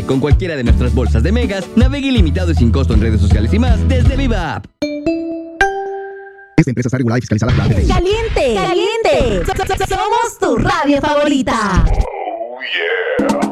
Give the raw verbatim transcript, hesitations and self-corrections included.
Con cualquiera de nuestras bolsas de megas, navegue ilimitado y sin costo en redes sociales y más desde Viva App. Esta empresa está regulada y fiscalizada por la A F P. ¡Caliente! ¡Caliente! So- so- Somos tu radio favorita. Oh, yeah.